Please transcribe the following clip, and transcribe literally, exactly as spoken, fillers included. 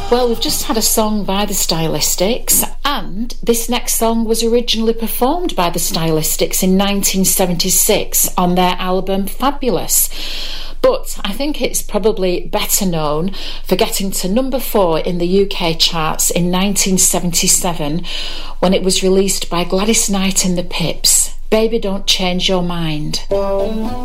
Well, we've just had a song by the Stylistics, and this next song was originally performed by the Stylistics in nineteen seventy-six on their album Fabulous. But I think it's probably better known for getting to number four in the U K charts in nineteen seventy-seven when it was released by Gladys Knight and the Pips. Baby, Don't Change Your Mind.